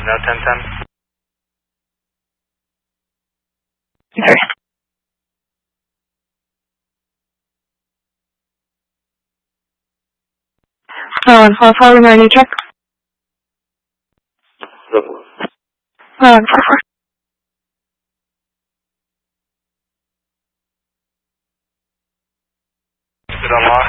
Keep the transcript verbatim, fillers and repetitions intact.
No ten ten. Okay. Oh, and four four, remaining check. Look. Oh, and four four. Is it unlocked?